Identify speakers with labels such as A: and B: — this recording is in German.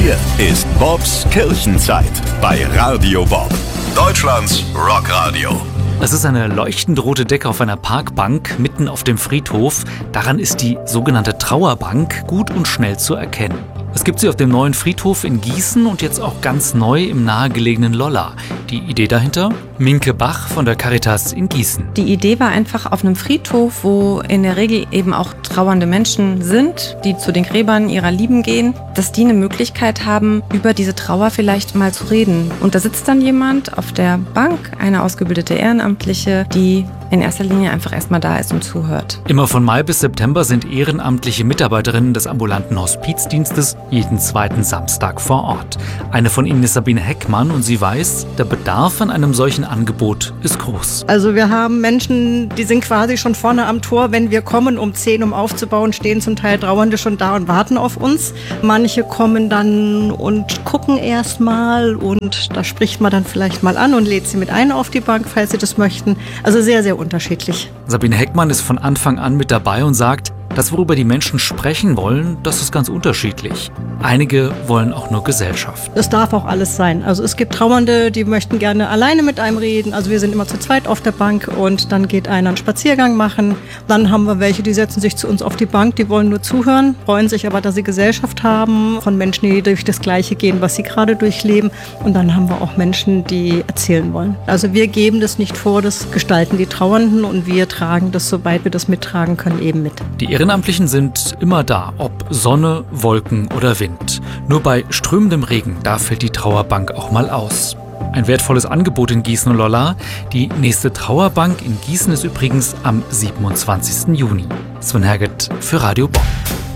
A: Hier ist Bobs Kirchenzeit bei Radio Bob, Deutschlands Rockradio.
B: Es ist eine leuchtend rote Decke auf einer Parkbank mitten auf dem Friedhof. Daran ist die sogenannte Trauerbank gut und schnell zu erkennen. Es gibt sie auf dem neuen Friedhof in Gießen und jetzt auch ganz neu im nahegelegenen Lolla. Die Idee dahinter? Minke Bach von der Caritas in Gießen.
C: Die Idee war einfach auf einem Friedhof, wo in der Regel eben auch trauernde Menschen sind, die zu den Gräbern ihrer Lieben gehen, dass die eine Möglichkeit haben, über diese Trauer vielleicht mal zu reden. Und da sitzt dann jemand auf der Bank, eine ausgebildete Ehrenamtliche, die in erster Linie einfach erstmal da ist und zuhört.
B: Immer von Mai bis September sind ehrenamtliche Mitarbeiterinnen des ambulanten Hospizdienstes jeden zweiten Samstag vor Ort. Eine von ihnen ist Sabine Heckmann und sie weiß, der Bedarf an einem solchen Angebot ist groß.
D: Also wir haben Menschen, die sind quasi schon vorne am Tor. Wenn wir kommen um 10, um aufzubauen, stehen zum Teil Trauernde schon da und warten auf uns. Manche kommen dann und gucken erst mal und da spricht man dann vielleicht mal an und lädt sie mit ein auf die Bank, falls sie das möchten. Also sehr, sehr unterschiedlich.
B: Sabine Heckmann ist von Anfang an mit dabei und sagt, das, worüber die Menschen sprechen wollen, das ist ganz unterschiedlich. Einige wollen auch nur Gesellschaft.
D: Es darf auch alles sein. Also es gibt Trauernde, die möchten gerne alleine mit einem reden. Also wir sind immer zu zweit auf der Bank und dann geht einer einen Spaziergang machen. Dann haben wir welche, die setzen sich zu uns auf die Bank, die wollen nur zuhören, freuen sich aber, dass sie Gesellschaft haben, von Menschen, die durch das Gleiche gehen, was sie gerade durchleben. Und dann haben wir auch Menschen, die erzählen wollen. Also wir geben das nicht vor, das gestalten die Trauernden und wir tragen das, sobald wir das mittragen können, eben mit.
B: Die Ehrenamtlichen sind immer da, ob Sonne, Wolken oder Wind. Nur bei strömendem Regen, da fällt die Trauerbank auch mal aus. Ein wertvolles Angebot in Gießen und Lolla. Die nächste Trauerbank in Gießen ist übrigens am 27. Juni. Sven Herget für Radio Bob.